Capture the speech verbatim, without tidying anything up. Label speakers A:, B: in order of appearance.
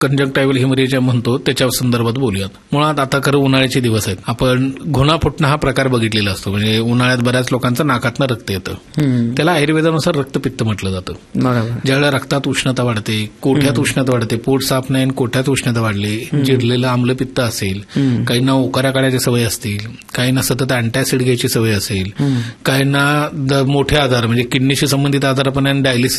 A: कंजक्टायव्हल haemorrhage म्हणतो त्याच्या संदर्भात बोलूयात. मुळात आता खरं उन्हाळ्याचे दिवस आहेत. आपण घुणा फुटणं हा प्रकार बघितलेला असतो. म्हणजे उन्हाळ्यात बऱ्याच लोकांचं नाकातनं रक्त येतं. त्याला आयुर्वेदानुसार रक्तपित्त म्हटलं जातं. ज्यावेळेला रक्तात उष्णता वाढते, कोठ्यात उष्णता वाढते, पोट साफ नाही आणि कोठ्यात उष्णता वाढली, जिरलेलं आम्लपित्त असेल, काहींना ओकाऱ्या काढायची सवय असतील, काहींना सतत अँटॅसिड घ्यायची सवय असेल, काहींना मोठे आजार म्हणजे किडनीशी संबंधित आजार पण डायलिसिस